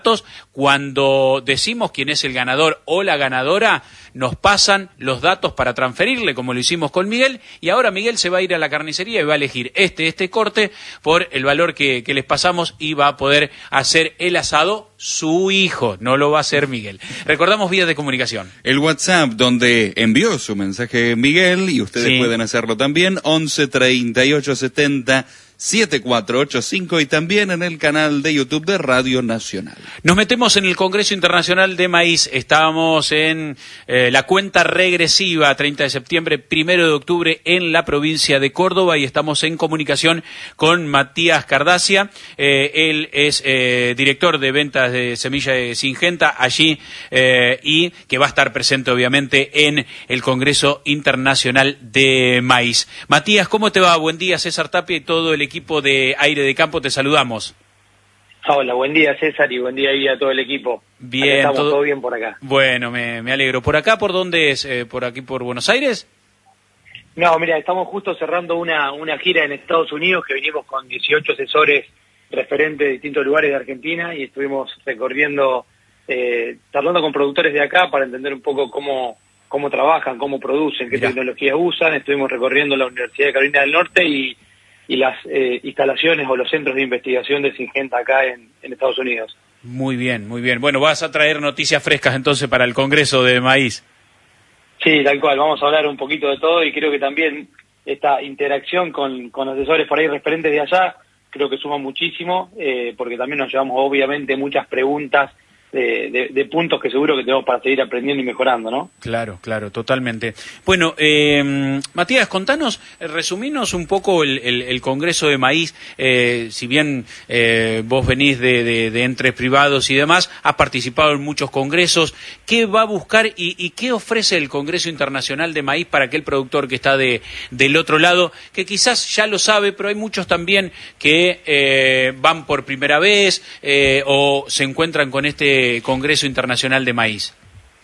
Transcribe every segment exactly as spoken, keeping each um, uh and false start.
Cuando decimos quién es el ganador o la ganadora, nos pasan los datos para transferirle, como lo hicimos con Miguel, y ahora Miguel se va a ir a la carnicería y va a elegir este, este corte por el valor que, que les pasamos y va a poder hacer el asado su hijo, no lo va a hacer Miguel. Recordamos vías de comunicación. El WhatsApp donde envió su mensaje Miguel, y ustedes sí pueden hacerlo también, once treinta y ocho setenta setenta y cuatro ochenta y cinco, y también en el canal de YouTube de Radio Nacional. Nos metemos en el Congreso Internacional de Maíz. Estábamos en eh, la cuenta regresiva, treinta de septiembre, primero de octubre, en la provincia de Córdoba, y estamos en comunicación con Matías Cardacia. Eh, él es eh, director de ventas de semilla de Syngenta allí, eh, y que va a estar presente obviamente en el Congreso Internacional de Maíz. Matías, ¿cómo te va? Buen día, César Tapia y todo el equipo de Aire de Campo, te saludamos. Hola, buen día César y buen día ahí a todo el equipo. Bien, acá estamos todo... todo bien por acá. Bueno, me, me alegro. ¿Por acá por dónde es? Eh, ¿Por aquí por Buenos Aires? No, mira, estamos justo cerrando una, una gira en Estados Unidos que vinimos con dieciocho asesores referentes de distintos lugares de Argentina y estuvimos recorriendo, eh, charlando con productores de acá para entender un poco cómo, cómo trabajan, cómo producen, qué Mirá. tecnologías usan. Estuvimos recorriendo la Universidad de Carolina del Norte y y las eh, instalaciones o los centros de investigación de Syngenta acá en, en Estados Unidos. Muy bien, muy bien. Bueno, vas a traer noticias frescas entonces para el Congreso de Maíz. Sí, tal cual. Vamos a hablar un poquito de todo y creo que también esta interacción con, con asesores por ahí referentes de allá creo que suma muchísimo, eh, porque también nos llevamos obviamente muchas preguntas De, de, de puntos que seguro que tenemos para seguir aprendiendo y mejorando, ¿no? Claro, claro, totalmente. Bueno, eh, Matías, contanos, resuminos un poco el, el, el Congreso de Maíz. Eh, si bien eh, vos venís de, de, de entes privados y demás, has participado en muchos congresos. ¿Qué va a buscar y, y qué ofrece el Congreso Internacional de Maíz para aquel productor que está de del otro lado, que quizás ya lo sabe, pero hay muchos también que eh, van por primera vez eh, o se encuentran con este Congreso Internacional de Maíz?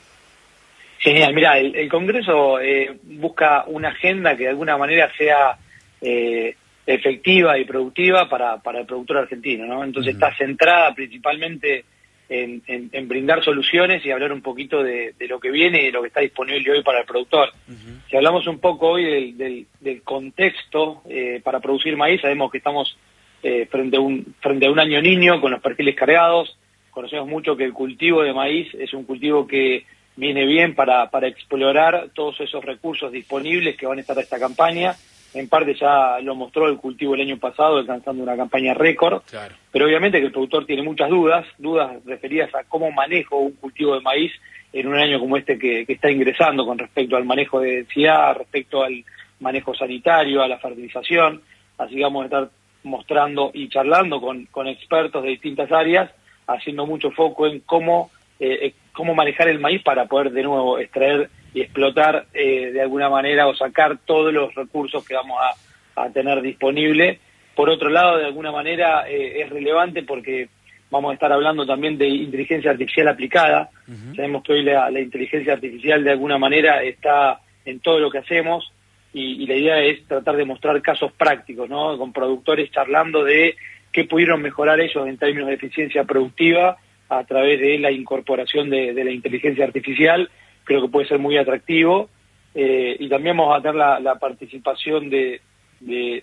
Genial, mira, el, el Congreso eh, busca una agenda que de alguna manera sea eh, efectiva y productiva para, para el productor argentino, ¿no? Entonces uh-huh. está centrada principalmente en, en, en brindar soluciones y hablar un poquito de, de lo que viene y de lo que está disponible hoy para el productor. Uh-huh. Si hablamos un poco hoy del, del, del contexto eh, para producir maíz, sabemos que estamos eh, frente a un, frente a un año niño con los perfiles cargados. Conocemos mucho que el cultivo de maíz es un cultivo que viene bien para, para explorar todos esos recursos disponibles que van a estar a esta campaña. En parte ya lo mostró el cultivo el año pasado, alcanzando una campaña récord. Claro. Pero obviamente que el productor tiene muchas dudas, dudas referidas a cómo manejo un cultivo de maíz en un año como este que, que está ingresando con respecto al manejo de densidad, respecto al manejo sanitario, a la fertilización. Así que vamos a estar mostrando y charlando con, con expertos de distintas áreas, haciendo mucho foco en cómo eh, cómo manejar el maíz para poder de nuevo extraer y explotar eh, de alguna manera o sacar todos los recursos que vamos a, a tener disponible. Por otro lado, de alguna manera eh, es relevante porque vamos a estar hablando también de inteligencia artificial aplicada. Uh-huh. Sabemos que hoy la, la inteligencia artificial de alguna manera está en todo lo que hacemos y, y la idea es tratar de mostrar casos prácticos, ¿no? Con productores charlando de qué pudieron mejorar ellos en términos de eficiencia productiva a través de la incorporación de, de la inteligencia artificial. Creo que puede ser muy atractivo. Eh, y también vamos a tener la, la participación de, de,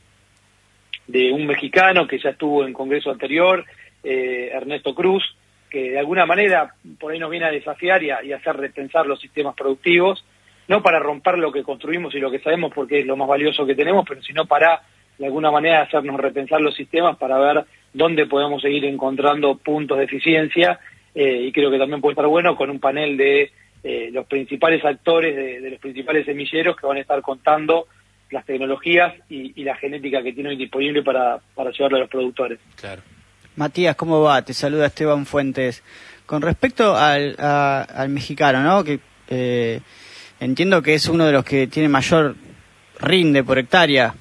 de un mexicano que ya estuvo en congreso anterior, eh, Ernesto Cruz, que de alguna manera por ahí nos viene a desafiar y a, y a hacer repensar los sistemas productivos, no para romper lo que construimos y lo que sabemos porque es lo más valioso que tenemos, pero sino para de alguna manera hacernos repensar los sistemas para ver dónde podemos seguir encontrando puntos de eficiencia, eh, y creo que también puede estar bueno con un panel de eh, los principales actores, de, de los principales semilleros que van a estar contando las tecnologías y, y la genética que tienen disponible para, para llevarlo a los productores. Claro. Matías, ¿cómo va? Te saluda Esteban Fuentes. Con respecto al, a, al mexicano, ¿no? Que eh, entiendo que es uno de los que tiene mayor rinde por hectárea.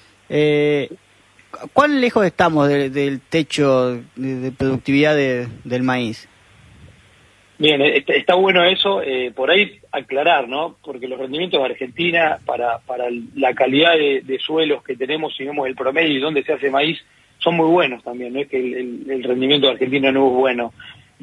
Eh, ¿Cuán lejos estamos de, del techo de, de productividad de, del maíz? Bien, está bueno eso, eh, por ahí aclarar, ¿no? Porque los rendimientos de Argentina para, para la calidad de, de suelos que tenemos, si vemos el promedio y dónde se hace maíz, son muy buenos también, no es que el, el, el rendimiento de Argentina no es bueno.